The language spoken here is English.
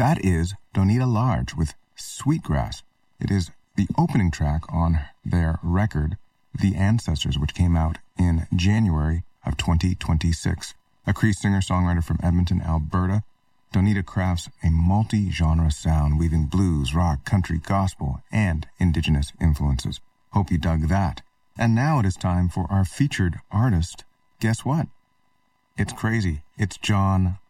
That is Donita Large with Sweetgrass. It is the opening track on their record, The Ancestors, which came out in January of 2026. A Cree singer-songwriter from Edmonton, Alberta, Donita crafts a multi-genre sound weaving blues, rock, country, gospel, and indigenous influences. Hope you dug that. And now it is time for our featured artist. Guess what? It's crazy. It's John